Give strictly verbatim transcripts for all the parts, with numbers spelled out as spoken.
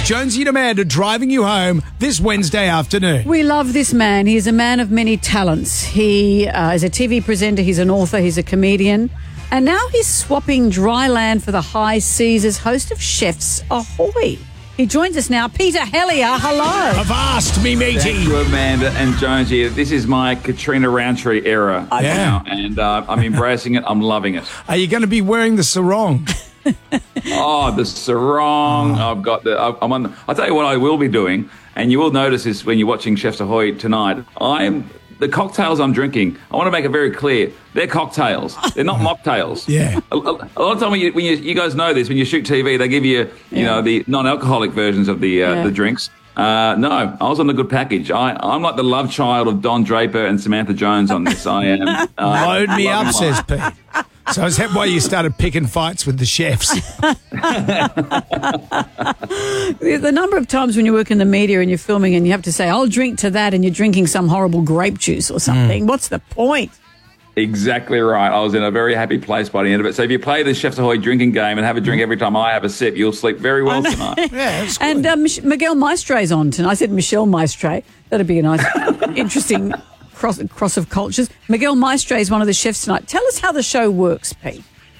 Jonesy and Amanda driving you home this Wednesday afternoon. We love this man. He is a man of many talents. He uh, is a T V presenter, he's an author, he's a comedian. And now he's swapping dry land for the high seas as host of Chefs Ahoy. He joins us now. Peter Hellier, hello. Avast, me matey. Thank you, Amanda and Jonesy. This is my Katrina Roundtree era Yeah. now, and uh, I'm embracing it. I'm loving it. Are you going to be wearing the sarong? Oh, the sarong. I've got the. I'm on. The, I'll tell you what I will be doing, and you will notice this when you're watching Chefs Ahoy tonight. I'm the cocktails I'm drinking. I want to make it very clear. They're cocktails. They're not mocktails. Yeah. A, a, a lot of time when you, when you you guys know this, when you shoot T V, they give you you Yeah. know the non-alcoholic versions of the uh, Yeah. the drinks. Uh, no, I was on the good package. I, I'm like the love child of Don Draper and Samantha Jones on this. I am. Uh, Load me loving up, life. says Pete. So is that why you started picking fights with the chefs? The the number of times when you work in the media and you're filming and you have to say, I'll drink to that, and you're drinking some horrible grape juice or something. What's the point? Exactly right. I was in a very happy place by the end of it. So if you play the Chefs Ahoy drinking game and have a drink every time I have a sip, you'll sleep very well tonight. Yeah, that's good. And uh, Mich- Miguel Maestre's on tonight. I said Michelle Maestre. That'd be a nice, interesting cross, cross of cultures. Miguel Maestre is one of the chefs tonight. Tell us how the show works, Pete.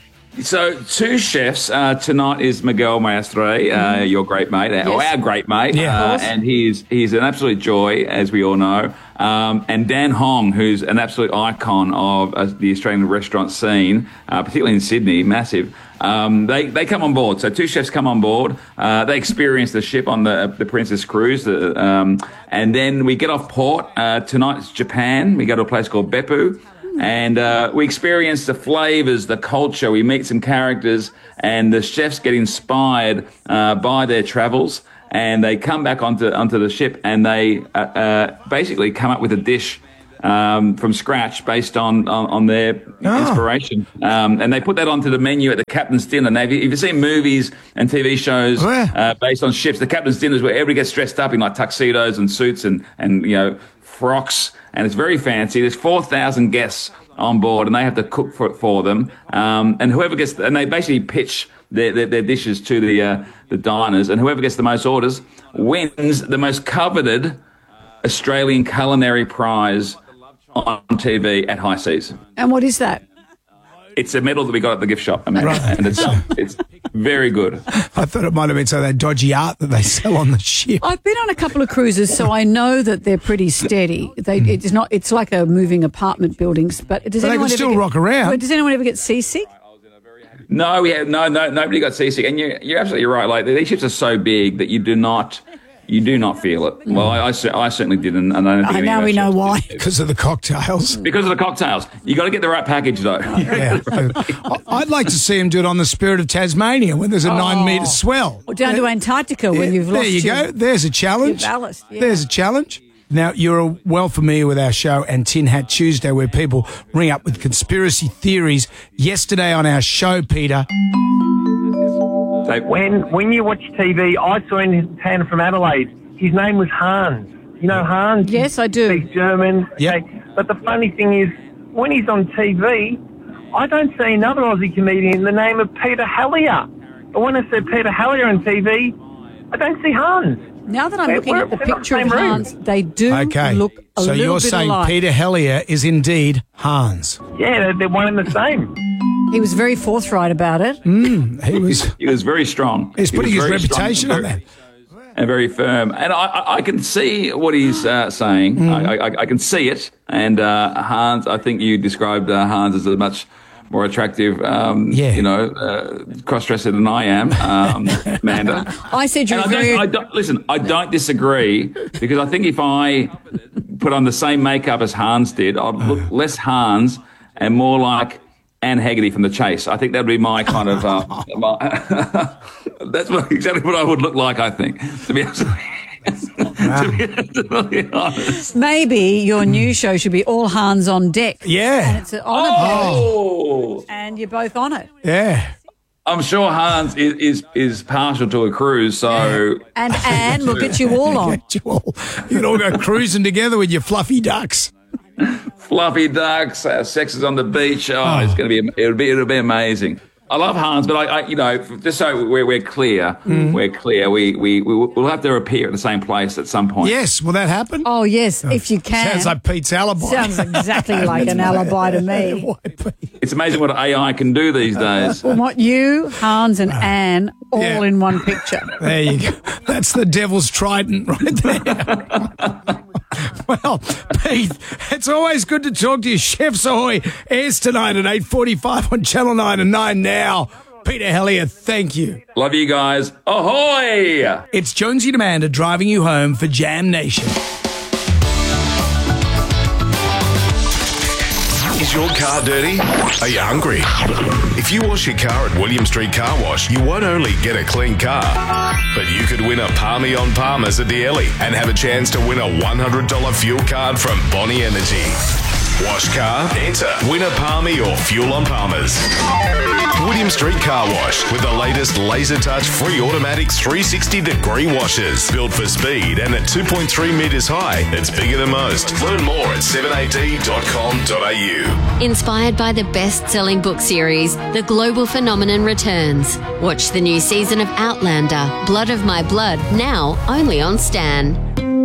So two chefs. Uh, tonight is Miguel Maestre, uh, your great mate, uh, or Yes. our great mate. Yeah. uh, Of course. and he's he's an absolute joy, as we all know. Um, and Dan Hong, who's an absolute icon of uh, the Australian restaurant scene, uh, particularly in Sydney, massive. Um, they they come on board. So two chefs come on board. Uh, they experience the ship on the the Princess Cruise, the, um, and then we get off port. Uh, tonight's Japan. We go to a place called Beppu. And uh, we experience the flavours, the culture. We meet some characters, and the chefs get inspired uh, by their travels. And they come back onto onto the ship, and they uh, uh, basically come up with a dish um, from scratch based on on, on their Oh. inspiration. Um, and they put that onto the menu at the captain's dinner. Now, if you- if you've seen movies and T V shows Oh, yeah. uh, based on ships, the captain's dinner is where everybody gets dressed up in like tuxedos and suits and and you know frocks. And it's very fancy. There's four thousand guests on board, and they have to cook for for them. Um, and whoever gets, and they basically pitch their, their, their dishes to the uh, the diners, and whoever gets the most orders wins the most coveted Australian culinary prize on T V at High Seas. And what is that? It's a medal that we got at the gift shop, Amanda, Right. and it's um, it's very good. I thought it might have been some of that dodgy art that they sell on the ship. I've been on a couple of cruises, so I know that they're pretty steady. They, it's not. It's like a moving apartment buildings, but does But they anyone can ever still get, rock around. Wait, does anyone ever get seasick? No, we have no, no, nobody got seasick, and you, you're absolutely right. Like these ships are so big that you do not, you do not feel it. Well, I, I, cer- I certainly didn't, and I don't think Oh, any now of our we know ships why. did. Because of the cocktails. Because of the cocktails. You got to get the right package, though. Yeah. I- I'd like to see him do it on the Spirit of Tasmania when there's a nine metre swell. Or down to Antarctica when Yeah, you've there lost you your, go. There's a challenge. your ballast. Yeah. There's a challenge. Now, you're well familiar with our show and Tin Hat Tuesday, where people ring up with conspiracy theories. Yesterday on our show, Peter, So, When when you watch T V, I saw in town from Adelaide. His name was Hans. You know Hans? Yes, I do. Speaks German. Yep. Okay. But the funny thing is, when he's on T V, I don't see another Aussie comedian the name of Peter Hellier. But when I see Peter Hellier on T V, I don't see Hans. Now that I'm Hey, looking we're- at the we're not picture of same room. Hans, they do okay. look a so little you're bit saying alike. Peter Hellier is indeed Hans. Yeah, they're, they're one and the same. He was very forthright about it. He was. he was very strong. He's He putting was his very strong reputation on and that. very- And very firm. And I, I, I can see what he's uh, saying. Mm. I, I, I can see it. And uh, Hans, I think you described uh, Hans as a much more attractive, um, Yeah. you know, uh, cross-dresser than I am, um, Amanda. I said you're And I very... don't, I don't, listen, I don't disagree, because I think if I put on the same makeup as Hans did, I'd look less Hans and more like Anne Haggerty from The Chase. I think that would be my kind of... Uh, my, that's what, exactly what I would look like, I think, to be absolutely, to be absolutely honest. Maybe your new show should be All Hands on Deck. Yeah. And it's an honour boat, Oh! and you're both on it. Yeah. I'm sure Hans is, is, is partial to a cruise, so... And Anne will get you all on. Get you all, you can all go cruising together with your fluffy ducks. Fluffy ducks, uh, sex is on the beach. Oh, it's going to be, it'll be, it'll be amazing. I love Hans, but I, I you know, just so we're, we're clear, Mm. we're clear. We we we will have to appear at the same place at some point. Yes, will that happen? Oh, yes, if you can. Sounds like Pete's alibi. Sounds exactly like an alibi to me. Why, Pete? It's amazing what A I can do these days. Well, what you, Hans, and Anne all Yeah. in one picture. There you go. That's the devil's trident right there. Well, Pete, it's always good to talk to you. Chefs Ahoy airs tonight at eight forty-five on Channel nine and nine Now. Peter Hellier, thank you. Love you guys. Ahoy! It's Jonesy and Amanda driving you home for Jam Nation. Is your car dirty? Are you hungry? If you wash your car at William Street Car Wash, you won't only get a clean car, but you could win a Palmy on Palmers at the Ellie and have a chance to win a one hundred dollars fuel card from Bonnie Energy. Wash car, enter, win a Palmy or fuel on Palmers. William Street Car Wash with the latest laser touch free automatic three sixty degree washers. Built for speed and at two point three metres high, it's bigger than most. Learn more at seven a d dot com dot a u. Inspired by the best-selling book series, The Global Phenomenon returns. Watch the new season of Outlander, Blood of My Blood, now only on Stan.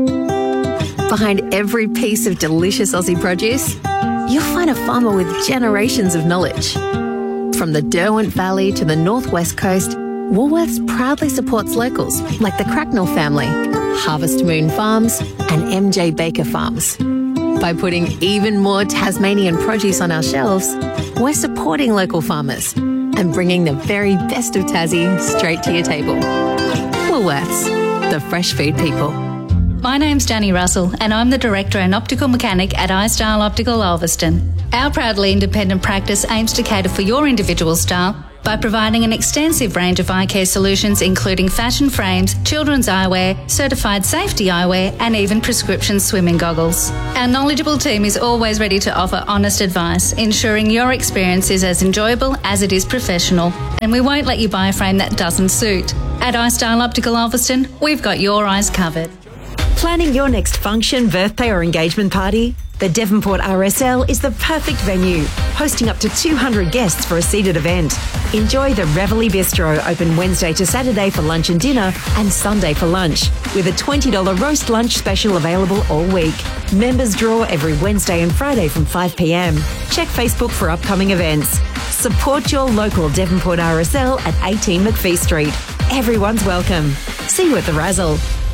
Behind every piece of delicious Aussie produce, you'll find a farmer with generations of knowledge. From the Derwent Valley to the Northwest Coast, Woolworths proudly supports locals like the Cracknell family, Harvest Moon Farms and M J Baker Farms. By putting even more Tasmanian produce on our shelves, we're supporting local farmers and bringing the very best of Tassie straight to your table. Woolworths, the fresh food people. My name's Danny Russell and I'm the Director and Optical Mechanic at iStyle Optical Ulverston. Our proudly independent practice aims to cater for your individual style by providing an extensive range of eye care solutions including fashion frames, children's eyewear, certified safety eyewear and even prescription swimming goggles. Our knowledgeable team is always ready to offer honest advice, ensuring your experience is as enjoyable as it is professional. And we won't let you buy a frame that doesn't suit. At iStyle Optical Ulverston, we've got your eyes covered. Planning your next function, birthday or engagement party? The Devonport R S L is the perfect venue, hosting up to two hundred guests for a seated event. Enjoy the Reveille Bistro, open Wednesday to Saturday for lunch and dinner and Sunday for lunch, with a twenty dollars roast lunch special available all week. Members draw every Wednesday and Friday from five p m. Check Facebook for upcoming events. Support your local Devonport R S L at eighteen McPhee Street. Everyone's welcome. See you at the Razzle.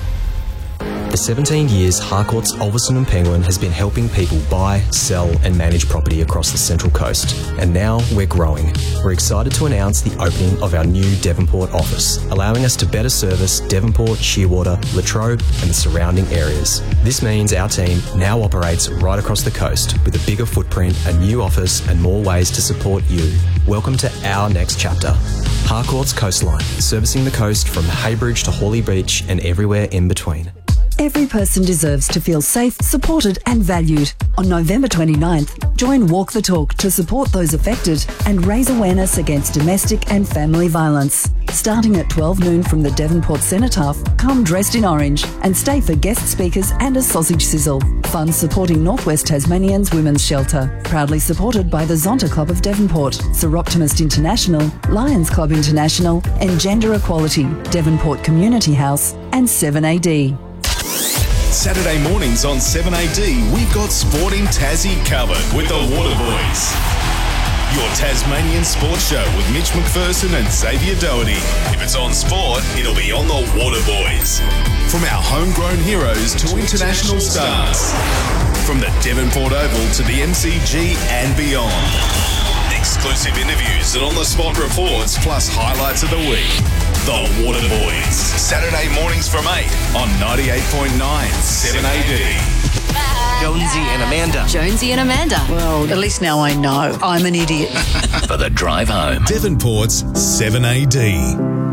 For seventeen years, Harcourt's Ulverston and Penguin has been helping people buy, sell and manage property across the Central Coast. And now we're growing. We're excited to announce the opening of our new Devonport office, allowing us to better service Devonport, Shearwater, Latrobe and the surrounding areas. This means our team now operates right across the coast with a bigger footprint, a new office and more ways to support you. Welcome to our next chapter. Harcourt's Coastline, servicing the coast from Haybridge to Hawley Beach and everywhere in between. Every person deserves to feel safe, supported and valued. On November twenty-ninth, join Walk the Talk to support those affected and raise awareness against domestic and family violence. Starting at twelve noon from the Devonport Cenotaph, come dressed in orange and stay for guest speakers and a sausage sizzle. Funds supporting Northwest Tasmanians Women's Shelter. Proudly supported by the Zonta Club of Devonport, Sir Optimist International, Lions Club International and Gender Equality, Devonport Community House and seven A D. Saturday mornings on seven A D, we've got Sporting Tassie covered with the Waterboys. Your Tasmanian sports show with Mitch McPherson and Xavier Doherty. If it's on sport, it'll be on the Waterboys. From our homegrown heroes to international stars. From the Devonport Oval to the M C G and beyond. Exclusive interviews and on-the-spot reports, plus highlights of the week. The Waterboys. Saturday mornings from eight on ninety-eight point nine seven A D. Jonesy and Amanda. Jonesy and Amanda. Well, at least now I know I'm an idiot. For the drive home. Devonport's seven A D.